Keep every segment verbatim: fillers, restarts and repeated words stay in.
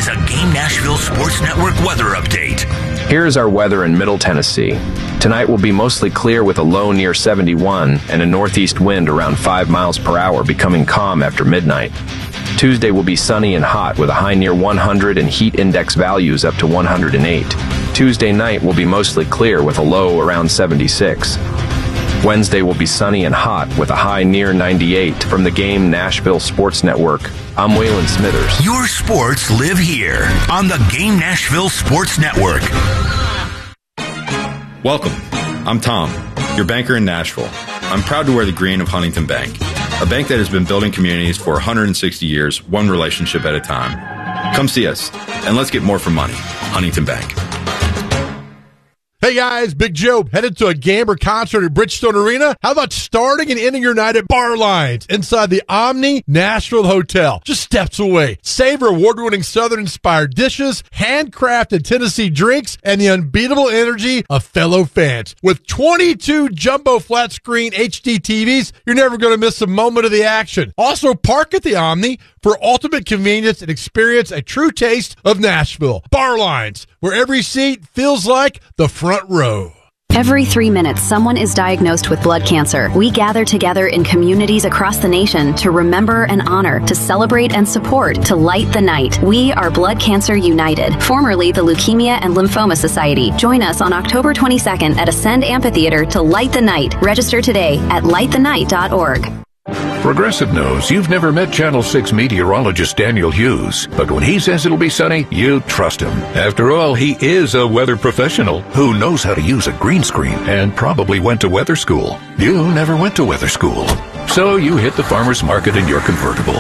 is a Game Nashville Sports Network weather update. Here's our weather in Middle Tennessee. Tonight will be mostly clear with a low near seventy-one and a northeast wind around five miles per hour, becoming calm after midnight. Tuesday will be sunny and hot with a high near one hundred and heat index values up to one hundred eight. Tuesday night will be mostly clear with a low around seventy-six. Wednesday will be sunny and hot with a high near ninety-eight. From the Game Nashville Sports Network, I'm Waylon Smithers. Your sports live here on the Game Nashville Sports Network. Welcome. I'm Tom, your banker in Nashville. I'm proud to wear the green of Huntington Bank, a bank that has been building communities for one hundred sixty years, one relationship at a time. Come see us, and let's get more for money. Huntington Bank. Hey guys, Big Joe, headed to a game or concert at Bridgestone Arena? How about starting and ending your night at Bar Lines inside the Omni Nashville Hotel, just steps away? Savor award-winning Southern-inspired dishes, handcrafted Tennessee drinks, and the unbeatable energy of fellow fans. With twenty-two jumbo flat-screen H D T Vs, you're never going to miss a moment of the action. Also, park at the Omni for ultimate convenience and experience a true taste of Nashville. Bar Lines, where every seat feels like the front row. Every three minutes, someone is diagnosed with blood cancer. We gather together in communities across the nation to remember and honor, to celebrate and support, to light the night. We are Blood Cancer United, formerly the Leukemia and Lymphoma Society. Join us on October twenty-second at Ascend Amphitheater to light the night. Register today at light the night dot org. Progressive knows you've never met Channel six meteorologist Daniel Hughes, but when he says it'll be sunny, you trust him. After all, he is a weather professional who knows how to use a green screen and probably went to weather school. You never went to weather school, so you hit the farmer's market in your convertible.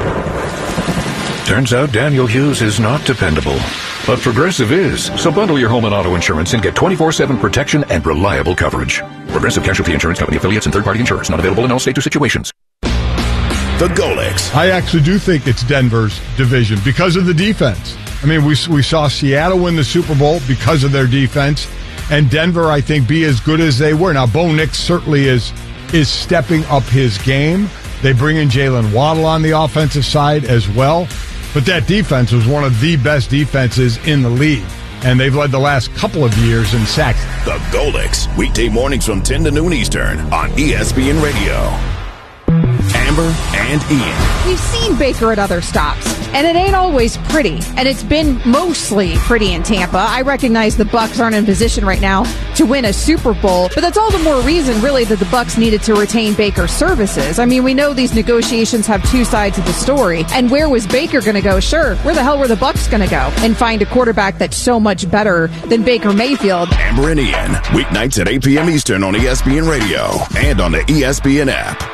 Turns out Daniel Hughes is not dependable, but Progressive is. So bundle your home and auto insurance and get twenty-four seven protection and reliable coverage. Progressive Casualty Insurance Company affiliates and third-party insurers. Not available in all states or situations. The Golix. I actually do think it's Denver's division because of the defense. I mean, we we saw Seattle win the Super Bowl because of their defense, and Denver, I think, be as good as they were. Now, Bo Nix certainly is is stepping up his game. They bring in Jalen Waddle on the offensive side as well. But that defense was one of the best defenses in the league, and they've led the last couple of years in sacks. The Golix, weekday mornings from ten to noon Eastern on E S P N Radio. Amber and Ian. We've seen Baker at other stops, and it ain't always pretty, and it's been mostly pretty in Tampa. I recognize the Bucs aren't in position right now to win a Super Bowl, but that's all the more reason, really, that the Bucs needed to retain Baker's services. I mean, we know these negotiations have two sides of the story, and where was Baker going to go? Sure, where the hell were the Bucs going to go and find a quarterback that's so much better than Baker Mayfield? Amber and Ian, weeknights at eight p.m. Eastern on E S P N Radio and on the E S P N app.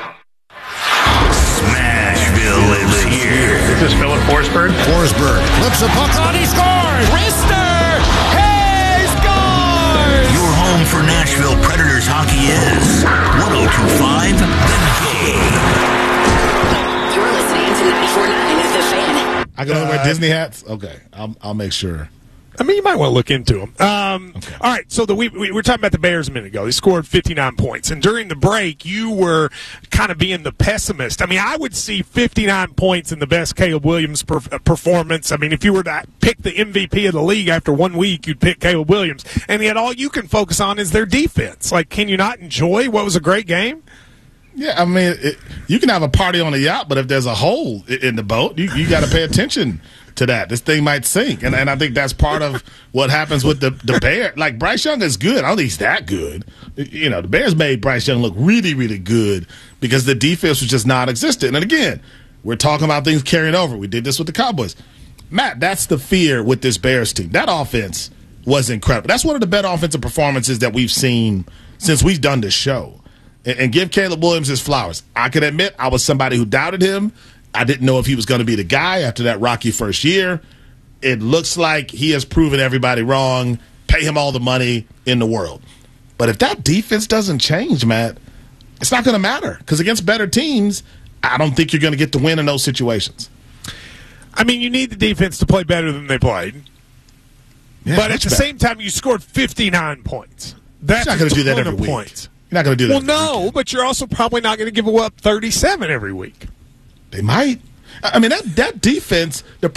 Smashville lives here. Is this Philip Forsberg? Forsberg flips a puck on, he scores! Rister! He scores! Your home for Nashville Predators hockey is one oh two point five The Game. You're listening to ninety-four point nine at The Fan. I can wear Disney hats? Okay, I'll, I'll make sure. I mean, you might want to look into them. Um, okay. All right, so the, we, we were talking about the Bears a minute ago. They scored fifty-nine points. And during the break, you were kind of being the pessimist. I mean, I would see fifty-nine points in the best Caleb Williams per, performance. I mean, if you were to pick the M V P of the league after one week, you'd pick Caleb Williams. And yet all you can focus on is their defense. Like, can you not enjoy what was a great game? Yeah, I mean, it, you can have a party on a yacht, but if there's a hole in the boat, you, you got to pay attention to that. This thing might sink. And, and I think that's part of what happens with the, the Bears. Like, Bryce Young is good. I don't think he's that good. You know, the Bears made Bryce Young look really, really good because the defense was just non-existent. And again, we're talking about things carrying over. We did this with the Cowboys. Matt, that's the fear with this Bears team. That offense was incredible. That's one of the better offensive performances that we've seen since we've done this show. And, and give Caleb Williams his flowers. I can admit I was somebody who doubted him. I didn't know if he was going to be the guy after that rocky first year. It looks like he has proven everybody wrong. Pay him all the money in the world. But if that defense doesn't change, Matt, it's not going to matter. Because against better teams, I don't think you're going to get the win in those situations. I mean, you need the defense to play better than they played. Yeah, but at the better. same time, you scored fifty-nine points. That's you're not going to do that every week. Points. You're not going to do that. Well, no, week. But you're also probably not going to give up thirty-seven every week. They might. I mean, that, that defense, the